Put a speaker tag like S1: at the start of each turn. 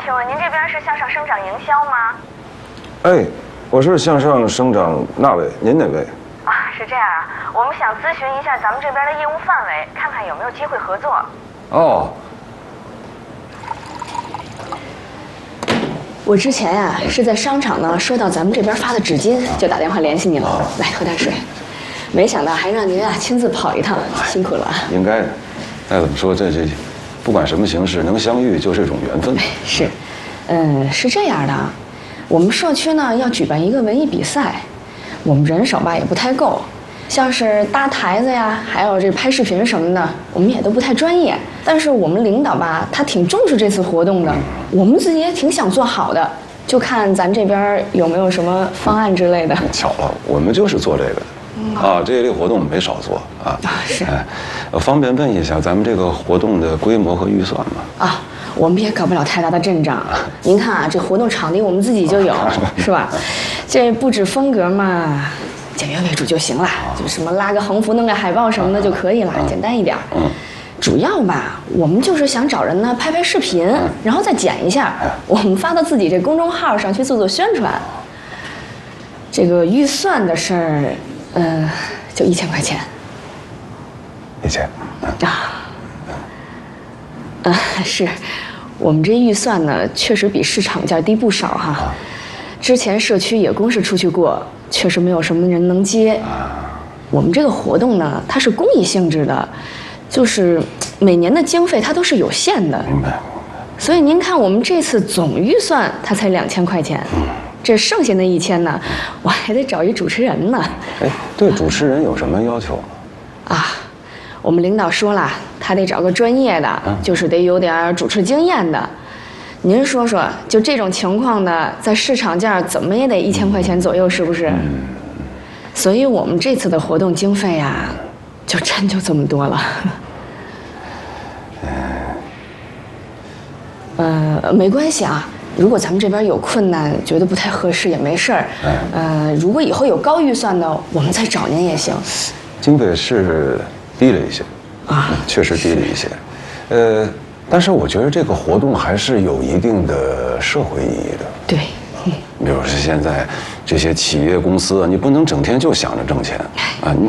S1: 请问您这边是向上生长营销吗？
S2: 哎，我是向上生长那位，您哪位？
S1: 啊，是这样啊，我们想咨询一下咱们这边的业务范围，看看有没有机会合作。
S2: 哦，
S3: 我之前呀是在商场呢收到咱们这边发的纸巾，就打电话联系您了。来喝点水，没想到还让您啊亲自跑一趟，辛苦了啊。
S2: 应该的。再怎么说，这不管什么形式，能相遇就是一种缘分。
S3: 是，是这样的，我们社区呢要举办一个文艺比赛，我们人手吧也不太够，像是搭台子呀，还有这拍视频什么的，我们也都不太专业。但是我们领导吧，他挺重视这次活动的，我们自己也挺想做好的，就看咱这边有没有什么方案之类的。
S2: 巧了，我们就是做这个的。这一类活动没少做啊。
S3: 是。
S2: 方便问一下咱们这个活动的规模和预算吗？
S3: 我们也搞不了太大的阵仗。您看啊，这活动场地我们自己就有，是吧？这布置风格嘛，简约为主就行了，就什么拉个横幅、弄个海报什么的就可以了，简单一点。主要吧，我们就是想找人呢拍视频，然后再剪一下，我们发到自己这公众号上去做宣传。这个预算的事儿，就1000块钱。
S2: 1000。
S3: 是，我们这预算呢，确实比市场价低不少哈。之前社区也公示出去过，确实没有什么人能接。我们这个活动呢，它是公益性质的，就是每年的经费它都是有限的。
S2: 明白。
S3: 所以您看，我们这次总预算它才2000块钱，这剩下的1000呢，我还得找一主持人呢。
S2: 哎，对主持人有什么要求吗？
S3: 我们领导说了，他得找个专业的，就是得有点主持经验的。您说说，就这种情况的，在市场价怎么也得1000块钱左右，是不是？所以我们这次的活动经费呀，就真就这么多了。没关系啊，如果咱们这边有困难，觉得不太合适也没事儿。如果以后有高预算的，我们再找您也行。
S2: 经费是低了一些，确实低了一些，但是我觉得这个活动还是有一定的社会意义的。
S3: 对，
S2: 比如说现在这些企业公司，你不能整天就想着挣钱啊，